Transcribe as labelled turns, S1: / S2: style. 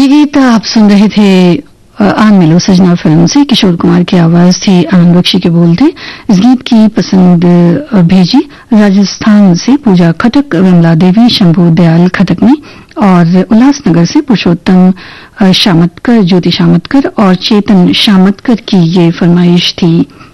S1: ये गीत आप सुन रहे थे आन मिलो सजना फिल्म से। किशोर कुमार की आवाज थी, आनंद बख्शी के बोल थे। इस गीत की पसंद भेजी राजस्थान से पूजा खटक, विमला देवी, शंभू दयाल खटक ने, और उल्लासनगर से पुरुषोत्तम शामतकर, ज्योति शामतकर और चेतन शामतकर की ये फरमाइश थी।